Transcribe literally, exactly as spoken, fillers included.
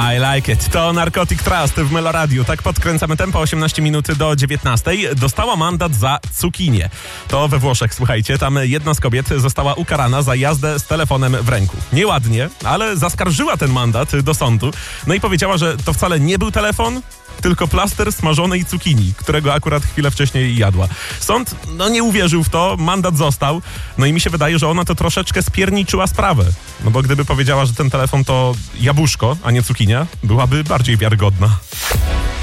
I like it. To Narcotic Trust w Meloradiu. Tak podkręcamy tempo, osiemnaście minut do dziewiętnastej. Dostała mandat za cukinię. To we Włoszech, słuchajcie, tam jedna z kobiet została ukarana za jazdę z telefonem w ręku. Nieładnie, ale zaskarżyła ten mandat do sądu. No i powiedziała, że to wcale nie był telefon, tylko plaster smażonej cukinii, którego akurat chwilę wcześniej jadła. Sąd, no nie uwierzył w to, mandat został. No i mi się wydaje, że ona to troszeczkę spierniczyła sprawę. No bo gdyby powiedziała, że ten telefon to jabłuszko, a nie cukinia, byłaby bardziej wiarygodna.